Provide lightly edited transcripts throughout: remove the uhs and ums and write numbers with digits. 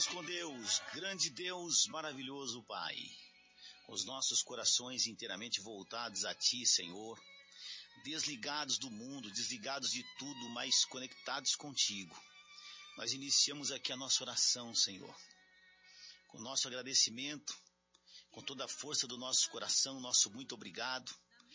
Estamos com Deus, grande Deus, maravilhoso Pai, com os nossos corações inteiramente voltados a Ti, Senhor, desligados do mundo, desligados de tudo, mas conectados contigo. Nós iniciamos aqui a nossa oração, Senhor, com o nosso agradecimento, com toda a força do nosso coração, nosso muito obrigado.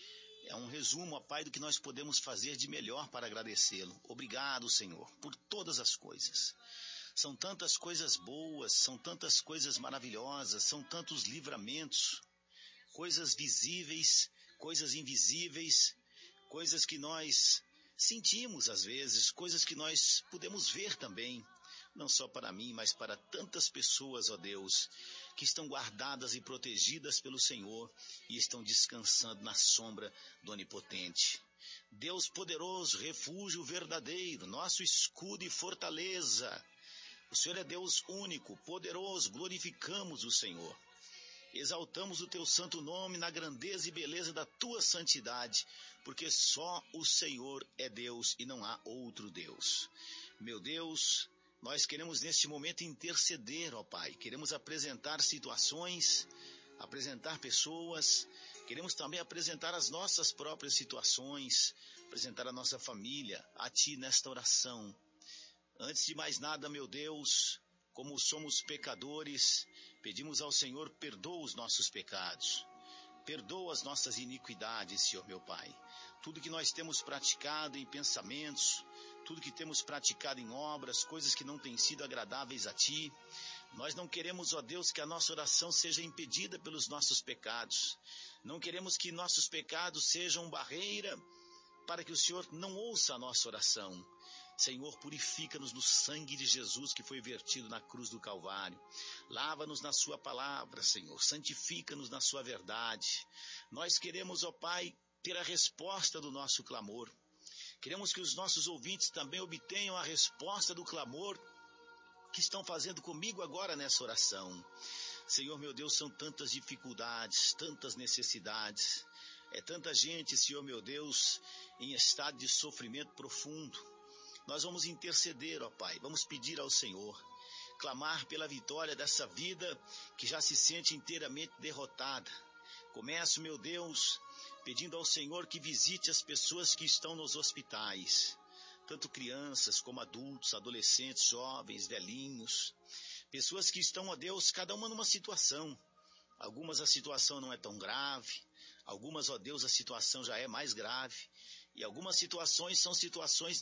É um resumo, ó Pai, do que nós podemos fazer de melhor para agradecê-lo. Obrigado, Senhor, por todas as coisas. São tantas coisas boas, são tantas coisas maravilhosas, são tantos livramentos, coisas visíveis, coisas invisíveis, coisas que nós sentimos às vezes, coisas que nós podemos ver também, não só para mim, mas para tantas pessoas, ó Deus, que estão guardadas e protegidas pelo Senhor e estão descansando na sombra do Onipotente. Deus poderoso, refúgio verdadeiro, nosso escudo e fortaleza. O Senhor é Deus único, poderoso, glorificamos o Senhor. Exaltamos o Teu santo nome na grandeza e beleza da Tua santidade, porque só o Senhor é Deus e não há outro Deus. Meu Deus, nós queremos neste momento interceder, ó Pai, queremos apresentar situações, apresentar pessoas, queremos também apresentar as nossas próprias situações, apresentar a nossa família a Ti nesta oração. Antes de mais nada, meu Deus, como somos pecadores, pedimos ao Senhor, perdoa os nossos pecados, perdoa as nossas iniquidades, Senhor meu Pai. Tudo que nós temos praticado em pensamentos, tudo que temos praticado em obras, coisas que não têm sido agradáveis a Ti, nós não queremos, ó Deus, que a nossa oração seja impedida pelos nossos pecados. Não queremos que nossos pecados sejam barreira para que o Senhor não ouça a nossa oração. Senhor, purifica-nos no sangue de Jesus que foi vertido na cruz do Calvário. Lava-nos na Sua palavra, Senhor. Santifica-nos na Sua verdade. Nós queremos, ó Pai, ter a resposta do nosso clamor. Queremos que os nossos ouvintes também obtenham a resposta do clamor que estão fazendo comigo agora nessa oração. Senhor, meu Deus, são tantas dificuldades, tantas necessidades. É tanta gente, Senhor, meu Deus, em estado de sofrimento profundo. Nós vamos interceder, ó Pai, vamos pedir ao Senhor, clamar pela vitória dessa vida que já se sente inteiramente derrotada. Começo, meu Deus, pedindo ao Senhor que visite as pessoas que estão nos hospitais, tanto crianças como adultos, adolescentes, jovens, velhinhos, pessoas que estão, ó Deus, cada uma numa situação. Algumas a situação não é tão grave, algumas, ó Deus, a situação já é mais grave. E algumas situações são situações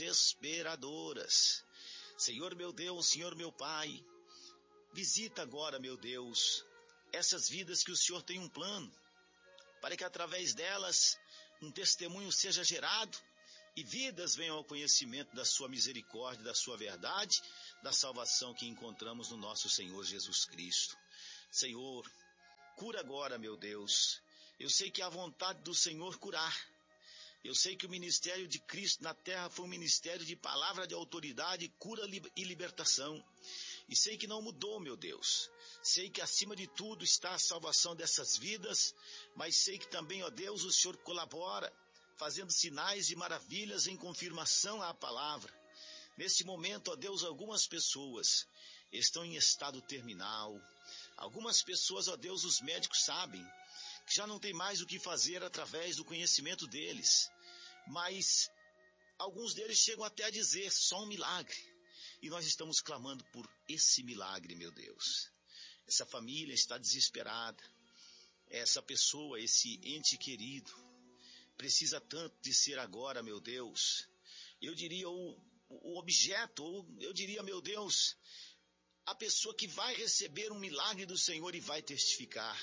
desesperadoras. Senhor meu Deus, Senhor meu Pai, visita agora, meu Deus, essas vidas que o Senhor tem um plano, para que através delas um testemunho seja gerado e vidas venham ao conhecimento da Sua misericórdia, da Sua verdade, da salvação que encontramos no nosso Senhor Jesus Cristo. Senhor, cura agora, meu Deus. Eu sei que é a vontade do Senhor curar. Eu sei que o ministério de Cristo na terra foi um ministério de palavra de autoridade, cura e libertação. E sei que não mudou, meu Deus. Sei que acima de tudo está a salvação dessas vidas, mas sei que também, ó Deus, o Senhor colabora, fazendo sinais e maravilhas em confirmação à palavra. Neste momento, ó Deus, algumas pessoas estão em estado terminal. Algumas pessoas, ó Deus, os médicos sabem que já não tem mais o que fazer através do conhecimento deles. Mas alguns deles chegam até a dizer, só um milagre. E nós estamos clamando por esse milagre, meu Deus. Essa família está desesperada. Essa pessoa, esse ente querido, precisa tanto de ser agora, meu Deus. Eu diria o objeto, ou eu diria, meu Deus, a pessoa que vai receber um milagre do Senhor e vai testificar.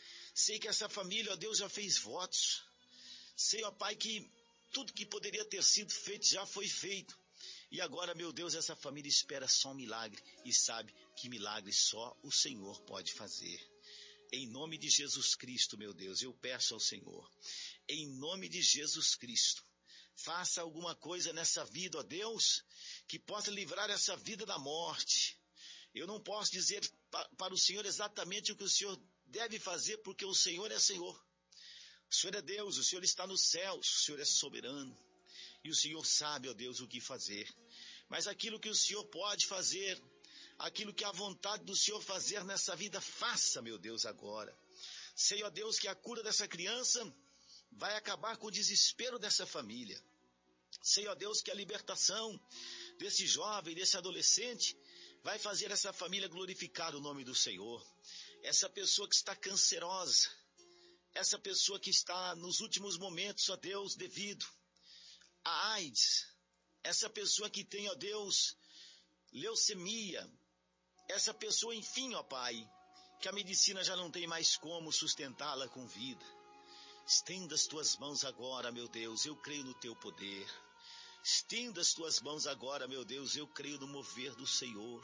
Sei que essa família, ó Deus, já fez votos. Sei, ó Pai, que tudo que poderia ter sido feito já foi feito. E agora, meu Deus, essa família espera só um milagre e sabe que milagre só o Senhor pode fazer. Em nome de Jesus Cristo, meu Deus, eu peço ao Senhor, em nome de Jesus Cristo, faça alguma coisa nessa vida, ó Deus, que possa livrar essa vida da morte. Eu não posso dizer para o Senhor exatamente o que o Senhor deve fazer, porque o Senhor é Senhor. O Senhor é Deus, o Senhor está nos céus, o Senhor é soberano. E o Senhor sabe, ó Deus, o que fazer. Mas aquilo que o Senhor pode fazer, aquilo que é a vontade do Senhor fazer nessa vida, faça, meu Deus, agora. Sei, ó Deus, que a cura dessa criança vai acabar com o desespero dessa família. Sei, ó Deus, que a libertação desse jovem, desse adolescente, vai fazer essa família glorificar o nome do Senhor. Essa pessoa que está cancerosa, essa pessoa que está nos últimos momentos, ó Deus, devido à AIDS, essa pessoa que tem, ó Deus, leucemia, essa pessoa, enfim, ó Pai, que a medicina já não tem mais como sustentá-la com vida. Estenda as tuas mãos agora, meu Deus, eu creio no teu poder. Estenda as tuas mãos agora, meu Deus, eu creio no mover do Senhor.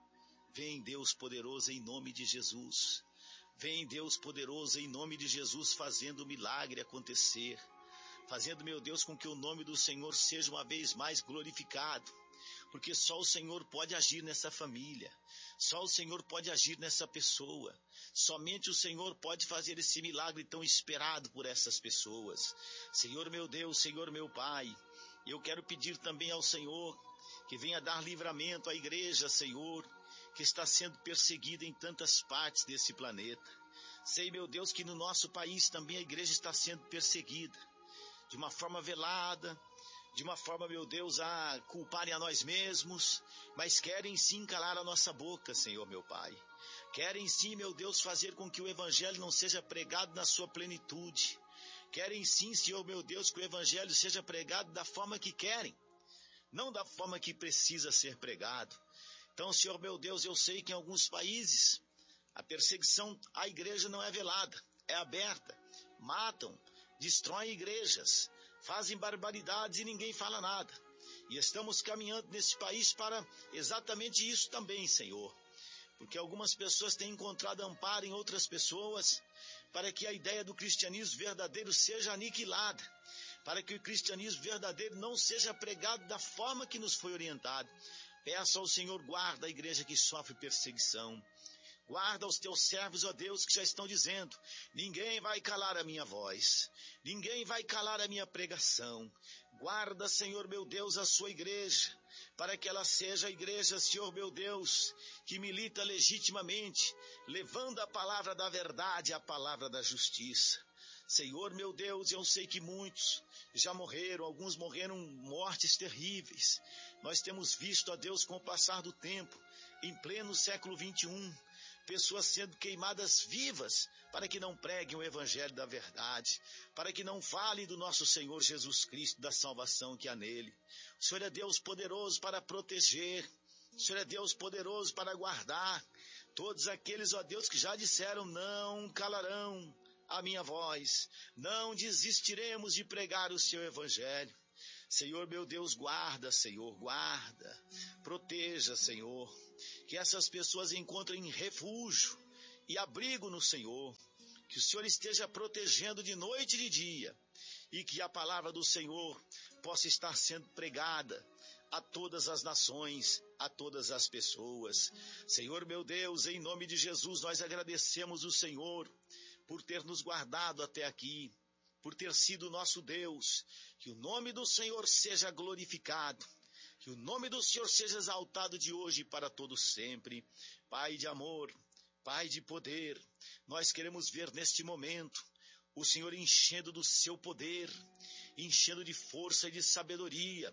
Vem, Deus poderoso, em nome de Jesus. Vem, Deus poderoso, em nome de Jesus, fazendo o milagre acontecer. Fazendo, meu Deus, com que o nome do Senhor seja uma vez mais glorificado. Porque só o Senhor pode agir nessa família. Só o Senhor pode agir nessa pessoa. Somente o Senhor pode fazer esse milagre tão esperado por essas pessoas. Senhor meu Deus, Senhor meu Pai, eu quero pedir também ao Senhor que venha dar livramento à igreja, Senhor, que está sendo perseguida em tantas partes desse planeta. Sei, meu Deus, que no nosso país também a igreja está sendo perseguida, de uma forma velada, de uma forma, meu Deus, a culparem a nós mesmos, mas querem sim calar a nossa boca, Senhor meu Pai. Querem sim, meu Deus, fazer com que o evangelho não seja pregado na sua plenitude. Querem sim, Senhor meu Deus, que o evangelho seja pregado da forma que querem, não da forma que precisa ser pregado. Então, Senhor meu Deus, eu sei que em alguns países a perseguição à igreja não é velada, é aberta. Matam, destroem igrejas, fazem barbaridades e ninguém fala nada. E estamos caminhando nesse país para exatamente isso também, Senhor. Porque algumas pessoas têm encontrado amparo em outras pessoas, para que a ideia do cristianismo verdadeiro seja aniquilada, para que o cristianismo verdadeiro não seja pregado da forma que nos foi orientado. Peço ao Senhor, guarda a igreja que sofre perseguição. Guarda os teus servos, ó Deus, que já estão dizendo, ninguém vai calar a minha voz, ninguém vai calar a minha pregação. Guarda, Senhor meu Deus, a sua igreja, para que ela seja a igreja, Senhor meu Deus, que milita legitimamente, levando a palavra da verdade, a palavra da justiça. Senhor meu Deus, eu sei que muitos já morreram, alguns morreram mortes terríveis. Nós temos visto, ó Deus, com o passar do tempo, em pleno século 21, pessoas sendo queimadas vivas para que não preguem o evangelho da verdade, para que não falem do nosso Senhor Jesus Cristo, da salvação que há nele. O Senhor é Deus poderoso para proteger, o Senhor é Deus poderoso para guardar. Todos aqueles, ó Deus, que já disseram, não calarão a minha voz, não desistiremos de pregar o seu evangelho. Senhor meu Deus, guarda, Senhor, guarda, proteja, Senhor, que essas pessoas encontrem refúgio e abrigo no Senhor, que o Senhor esteja protegendo de noite e de dia, e que a palavra do Senhor possa estar sendo pregada a todas as nações, a todas as pessoas. Senhor meu Deus, em nome de Jesus, nós agradecemos o Senhor por ter nos guardado até aqui, por ter sido nosso Deus. Que o nome do Senhor seja glorificado, que o nome do Senhor seja exaltado de hoje e para todo sempre. Pai de amor, Pai de poder, nós queremos ver neste momento o Senhor enchendo do seu poder, enchendo de força e de sabedoria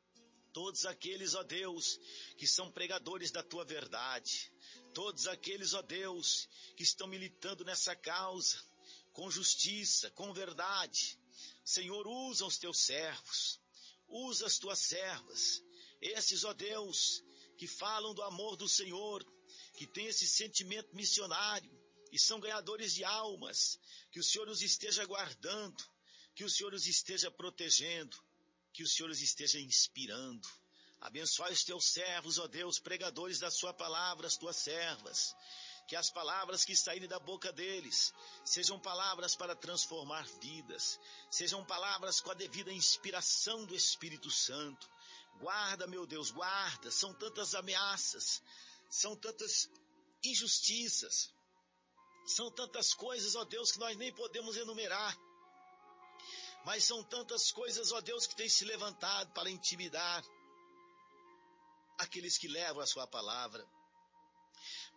todos aqueles, ó Deus, que são pregadores da tua verdade, todos aqueles, ó Deus, que estão militando nessa causa, com justiça, com verdade. Senhor, usa os teus servos, usa as tuas servas, esses, ó Deus, que falam do amor do Senhor, que têm esse sentimento missionário e são ganhadores de almas. Que o Senhor os esteja guardando, que o Senhor os esteja protegendo, que o Senhor os esteja inspirando. Abençoai os teus servos, ó Deus, pregadores da sua palavra, as tuas servas. Que as palavras que saírem da boca deles sejam palavras para transformar vidas, sejam palavras com a devida inspiração do Espírito Santo. Guarda, meu Deus, guarda. São tantas ameaças, são tantas injustiças, são tantas coisas, ó Deus, que nós nem podemos enumerar. Mas são tantas coisas, ó Deus, que têm se levantado para intimidar aqueles que levam a sua palavra.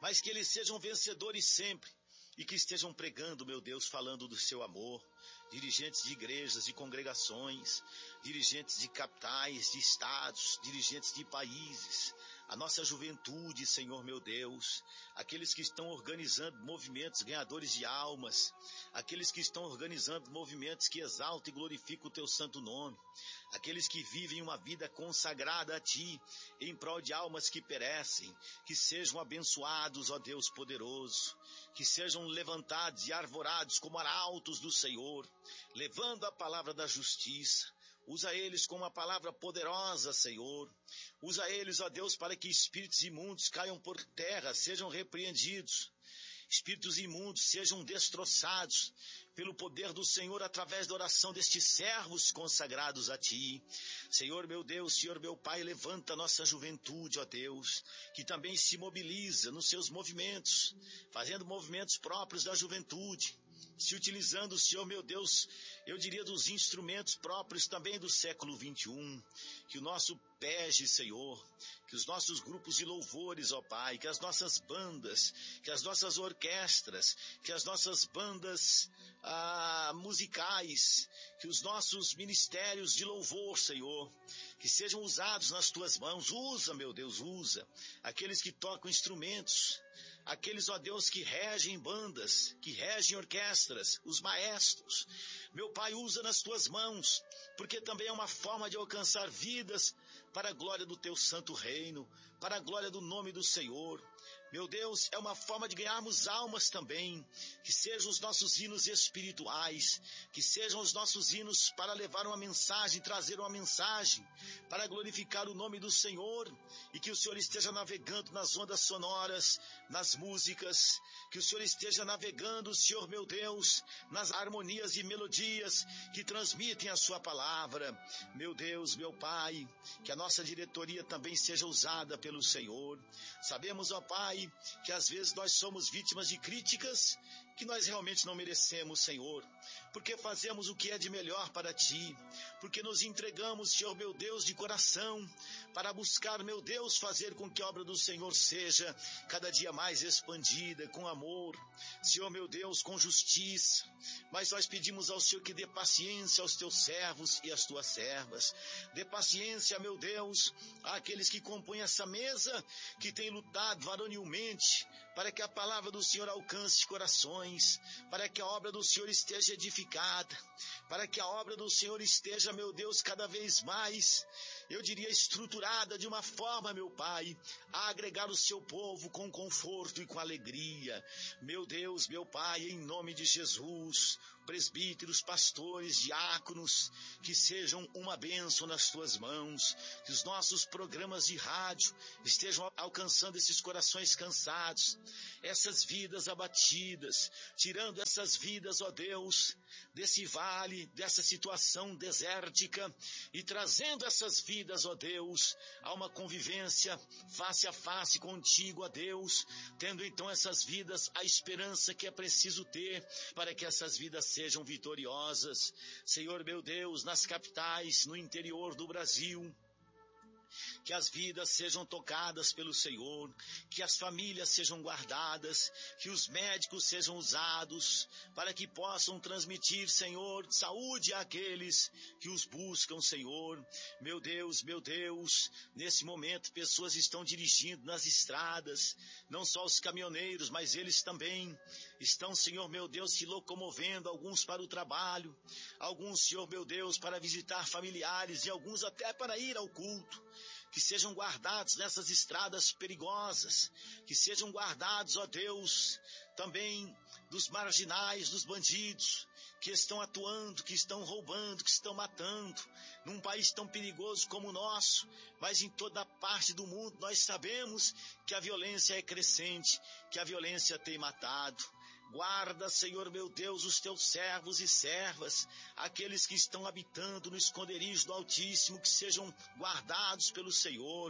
mas que eles sejam vencedores sempre e que estejam pregando, meu Deus, falando do seu amor. Dirigentes de igrejas e congregações, dirigentes de capitais, de estados, dirigentes de países, a nossa juventude, Senhor meu Deus, aqueles que estão organizando movimentos ganhadores de almas, aqueles que estão organizando movimentos que exaltam e glorificam o teu santo nome, aqueles que vivem uma vida consagrada a ti, em prol de almas que perecem, que sejam abençoados, ó Deus poderoso, que sejam levantados e arvorados como arautos do Senhor, levando a palavra da justiça. Usa eles com uma palavra poderosa, Senhor. Usa eles, ó Deus, para que espíritos imundos caiam por terra, sejam repreendidos. Espíritos imundos sejam destroçados pelo poder do Senhor através da oração destes servos consagrados a Ti. Senhor meu Deus, Senhor meu Pai, levanta a nossa juventude, ó Deus, que também se mobiliza nos seus movimentos, fazendo movimentos próprios da juventude, se utilizando, Senhor meu Deus, eu diria dos instrumentos próprios também do século XXI, que o nosso PEG, Senhor, que os nossos grupos de louvores, ó Pai, que as nossas bandas, que as nossas orquestras, que as nossas bandas musicais, que os nossos ministérios de louvor, Senhor, que sejam usados nas Tuas mãos. Usa, meu Deus, usa aqueles que tocam instrumentos, aqueles, ó Deus, que regem bandas, que regem orquestras, os maestros. Meu Pai, usa nas Tuas mãos, porque também é uma forma de alcançar vidas para a glória do Teu santo reino, para a glória do nome do Senhor. Meu Deus, é uma forma de ganharmos almas também, que sejam os nossos hinos espirituais, que sejam os nossos hinos para levar uma mensagem, trazer uma mensagem, para glorificar o nome do Senhor, e que o Senhor esteja navegando nas ondas sonoras, nas músicas, que o Senhor esteja navegando, Senhor meu Deus, nas harmonias e melodias que transmitem a Sua palavra. Meu Deus, meu Pai, que a nossa diretoria também seja usada pelo Senhor. Sabemos, ó Pai, que às vezes nós somos vítimas de críticas que nós realmente não merecemos, Senhor, porque fazemos o que é de melhor para Ti, porque nos entregamos, Senhor meu Deus, de coração, para buscar, meu Deus, fazer com que a obra do Senhor seja cada dia mais expandida, com amor, Senhor meu Deus, com justiça. Mas nós pedimos ao Senhor que dê paciência aos Teus servos e às Tuas servas, dê paciência, meu Deus, àqueles que compõem essa mesa, que têm lutado varonilmente para que a palavra do Senhor alcance corações, para que a obra do Senhor esteja edificada, para que a obra do Senhor esteja, meu Deus, cada vez mais, eu diria, estruturada de uma forma, meu Pai, a agregar o Seu povo com conforto e com alegria. Meu Deus, meu Pai, em nome de Jesus, presbíteros, pastores, diáconos, que sejam uma bênção nas Tuas mãos, que os nossos programas de rádio estejam alcançando esses corações cansados, essas vidas abatidas, tirando essas vidas, ó Deus, desse vale, dessa situação desértica, e trazendo essas vidas, ó Deus, a uma convivência face a face contigo, ó Deus, tendo então essas vidas a esperança que é preciso ter para que essas vidas sejam vitoriosas. Senhor meu Deus, nas capitais, no interior do Brasil, que as vidas sejam tocadas pelo Senhor, que as famílias sejam guardadas, que os médicos sejam usados para que possam transmitir, Senhor, saúde àqueles que os buscam, Senhor. Meu Deus, nesse momento pessoas estão dirigindo nas estradas, não só os caminhoneiros, mas eles também estão, Senhor meu Deus, se locomovendo, alguns para o trabalho, alguns, Senhor meu Deus, para visitar familiares e alguns até para ir ao culto. Que sejam guardados nessas estradas perigosas, que sejam guardados, ó Deus, também dos marginais, dos bandidos, que estão atuando, que estão roubando, que estão matando, num país tão perigoso como o nosso, mas em toda parte do mundo nós sabemos que a violência é crescente, que a violência tem matado. Guarda, Senhor meu Deus, os Teus servos e servas, aqueles que estão habitando no esconderijo do Altíssimo, que sejam guardados pelo Senhor,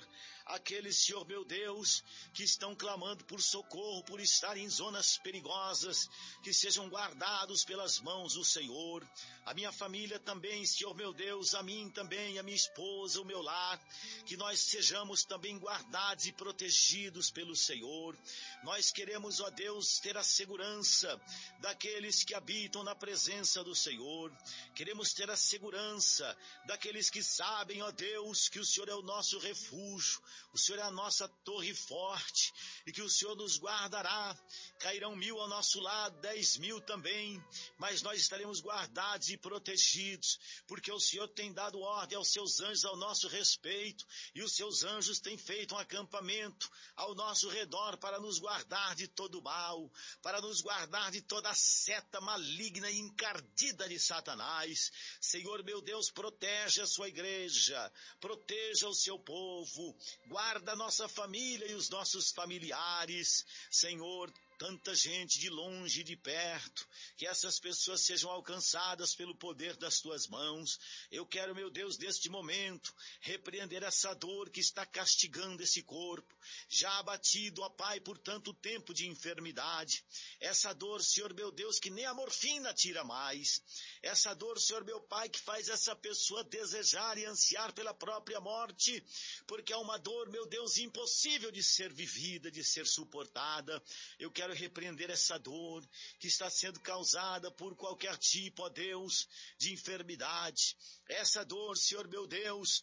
aqueles, Senhor meu Deus, que estão clamando por socorro, por estar em zonas perigosas, que sejam guardados pelas mãos do Senhor. A minha família também, Senhor meu Deus, a mim também, a minha esposa, o meu lar, que nós sejamos também guardados e protegidos pelo Senhor. Nós queremos, ó Deus, ter a segurança daqueles que habitam na presença do Senhor. Queremos ter a segurança daqueles que sabem, ó Deus, que o Senhor é o nosso refúgio, o Senhor é a nossa torre forte e que o Senhor nos guardará. Cairão 1000 ao nosso lado, 10.000 também, mas nós estaremos guardados e protegidos, porque o Senhor tem dado ordem aos seus anjos ao nosso respeito, e os seus anjos têm feito um acampamento ao nosso redor para nos guardar de todo mal, para nos guardar de toda seta maligna e encardida de Satanás. Senhor meu Deus, protege a sua igreja, proteja o seu povo, guarda a nossa família e os nossos familiares. Senhor, tanta gente de longe e de perto, que essas pessoas sejam alcançadas pelo poder das tuas mãos. Eu quero, meu Deus, neste momento, repreender essa dor que está castigando esse corpo, já abatido, ó Pai, por tanto tempo de enfermidade. Essa dor, Senhor meu Deus, que nem a morfina tira mais. Essa dor, Senhor meu Pai, que faz essa pessoa desejar e ansiar pela própria morte, porque é uma dor, meu Deus, impossível de ser vivida, de ser suportada. Eu quero repreender essa dor que está sendo causada por qualquer tipo, ó Deus, de enfermidade. Essa dor, Senhor meu Deus,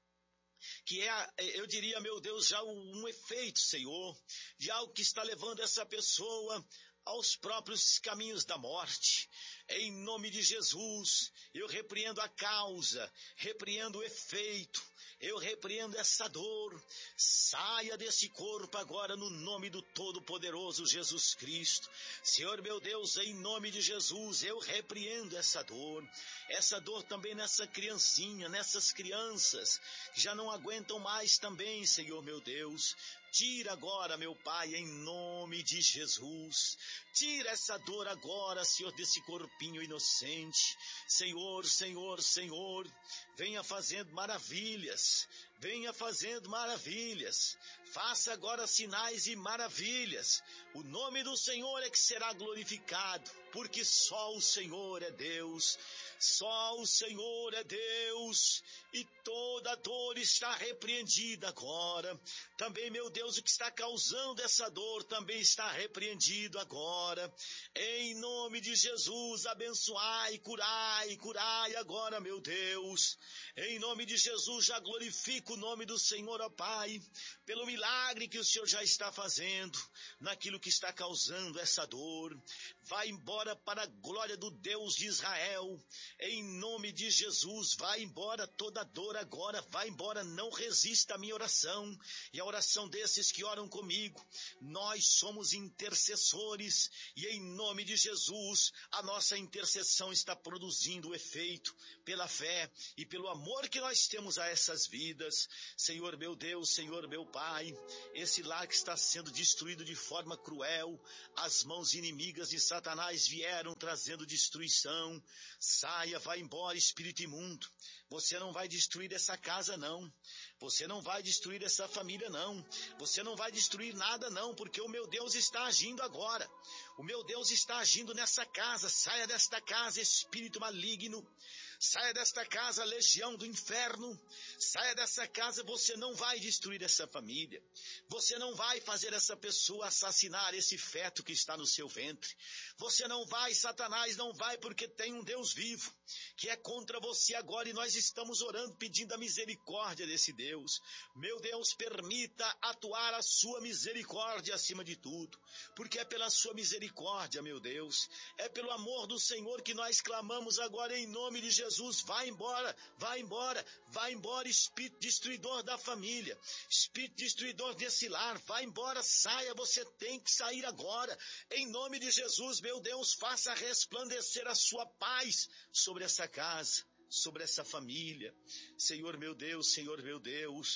que é, eu diria, meu Deus, já um efeito, Senhor, de algo que está levando essa pessoa aos próprios caminhos da morte. Em nome de Jesus, eu repreendo a causa, repreendo o efeito, eu repreendo essa dor. Saia desse corpo agora no nome do Todo-Poderoso Jesus Cristo. Senhor meu Deus, em nome de Jesus, eu repreendo essa dor também nessa criancinha, nessas crianças que já não aguentam mais também, Senhor meu Deus. Tira agora, meu Pai, em nome de Jesus. Tira essa dor agora, Senhor, desse corpinho inocente. Senhor, Senhor, Senhor, venha fazendo maravilhas. Venha fazendo maravilhas. Faça agora sinais e maravilhas. O nome do Senhor é que será glorificado, porque só o Senhor é Deus. Só o Senhor é Deus, e toda dor está repreendida agora. Também, meu Deus, o que está causando essa dor também está repreendido agora. Em nome de Jesus, abençoai, curai agora, meu Deus. Em nome de Jesus, já glorifico o nome do Senhor, ó Pai, pelo milagre que o Senhor já está fazendo naquilo que está causando essa dor. Vai embora para a glória do Deus de Israel. Em nome de Jesus, vai embora toda dor agora, vai embora, não resista à minha oração e a oração desses que oram comigo. Nós somos intercessores e em nome de Jesus, a nossa intercessão está produzindo efeito pela fé e pelo amor que nós temos a essas vidas. Senhor meu Deus, Senhor meu Pai, esse lar que está sendo destruído de forma cruel, as mãos inimigas de Satanás vieram trazendo destruição. Saia, vai embora, espírito imundo. Você não vai destruir essa casa, não. Você não vai destruir essa família, não. Você não vai destruir nada, não, porque o meu Deus está agindo agora. O meu Deus está agindo nessa casa. Saia desta casa, espírito maligno. Saia desta casa, legião do inferno. Saia dessa casa, você não vai destruir essa família. Você não vai fazer essa pessoa assassinar esse feto que está no seu ventre. Você não vai, Satanás não vai, porque tem um Deus vivo que é contra você agora, e nós estamos orando pedindo a misericórdia desse Deus. Meu Deus, permita atuar a sua misericórdia acima de tudo, porque é pela sua misericórdia, meu Deus, é pelo amor do Senhor que nós clamamos agora em nome de Jesus. Vai embora, vai embora, vai embora, espírito destruidor da família, espírito destruidor desse lar, vai embora, saia, você tem que sair agora, em nome de Jesus. Meu Deus, faça resplandecer a sua paz sobre essa casa, sobre essa família. Senhor meu Deus,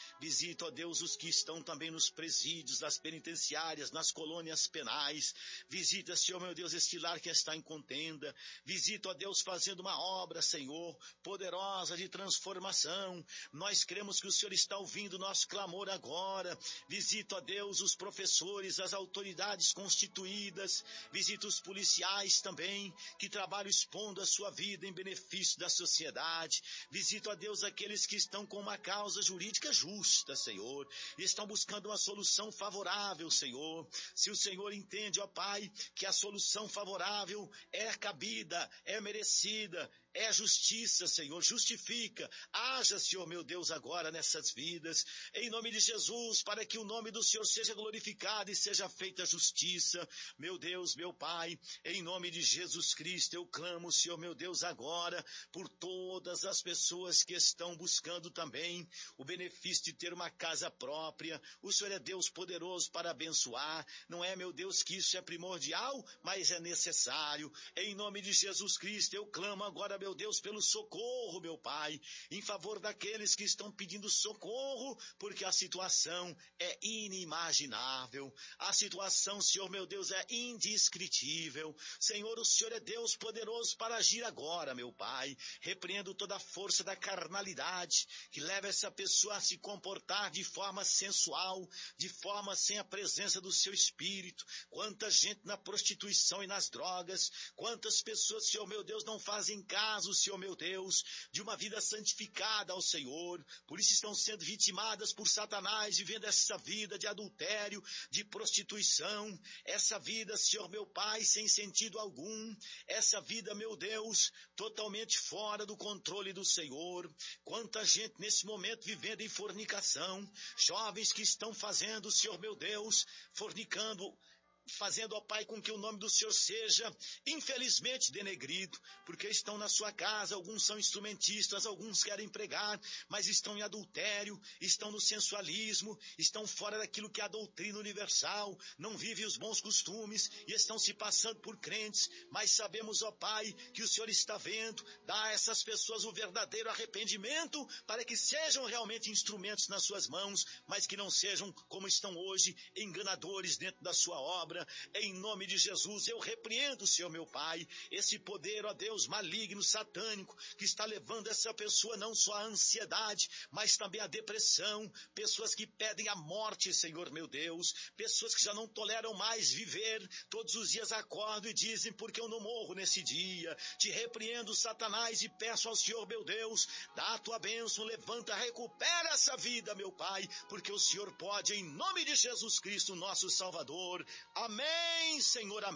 Visita, ó Deus, os que estão também nos presídios, nas penitenciárias, nas colônias penais. Visita, Senhor, meu Deus, este lar que está em contenda. Visita, ó Deus, fazendo uma obra, Senhor, poderosa de transformação. Nós cremos que o Senhor está ouvindo nosso clamor agora. Visita, ó Deus, os professores, as autoridades constituídas. Visita os policiais também, que trabalham expondo a sua vida em benefício da sociedade. Visita, ó Deus, aqueles que estão com uma causa jurídica justa, Senhor, e estão buscando uma solução favorável, Senhor. Se o Senhor entende, ó Pai, que a solução favorável é cabida, é merecida, é justiça, Senhor, justifica. Haja, Senhor, meu Deus, agora nessas vidas, em nome de Jesus, para que o nome do Senhor seja glorificado e seja feita justiça. Meu Deus, meu Pai, em nome de Jesus Cristo, eu clamo, Senhor, meu Deus, agora, por todas as pessoas que estão buscando também o benefício de ter uma casa própria. O Senhor é Deus poderoso para abençoar. Não é, meu Deus, que isso é primordial, mas é necessário. Em nome de Jesus Cristo, eu clamo agora, meu Deus, pelo socorro, meu Pai, em favor daqueles que estão pedindo socorro, porque a situação é inimaginável. A situação, Senhor, meu Deus, é indescritível. Senhor, o Senhor é Deus poderoso para agir agora, meu Pai. Repreendo toda a força da carnalidade que leva essa pessoa a se comportar de forma sensual, de forma sem a presença do seu Espírito. Quanta gente na prostituição e nas drogas, quantas pessoas, Senhor, meu Deus, não fazem caso, Senhor, meu Deus, de uma vida santificada ao Senhor, por isso estão sendo vitimadas por Satanás, vivendo essa vida de adultério, de prostituição, essa vida, Senhor, meu Pai, sem sentido algum, essa vida, meu Deus, totalmente fora do controle do Senhor. Quanta gente nesse momento vivendo em fornicação, jovens que estão fazendo, Senhor, meu Deus, fornicando, fazendo, ó Pai, com que o nome do Senhor seja, infelizmente, denegrido, porque estão na sua casa, alguns são instrumentistas, alguns querem pregar, mas estão em adultério, estão no sensualismo, estão fora daquilo que é a doutrina universal, não vivem os bons costumes e estão se passando por crentes, mas sabemos, ó Pai, que o Senhor está vendo, dá a essas pessoas o verdadeiro arrependimento, para que sejam realmente instrumentos nas suas mãos, mas que não sejam, como estão hoje, enganadores dentro da sua obra. Em nome de Jesus, eu repreendo, Senhor meu Pai, esse poder, ó Deus, maligno, satânico, que está levando essa pessoa não só à ansiedade, mas também à depressão, pessoas que pedem a morte, Senhor meu Deus, pessoas que já não toleram mais viver, todos os dias acordam e dizem, porque eu não morro nesse dia? Te repreendo, Satanás, e peço ao Senhor meu Deus, dá a tua bênção, levanta, recupera essa vida, meu Pai, porque o Senhor pode, em nome de Jesus Cristo, nosso Salvador. Amém, Senhor, amém.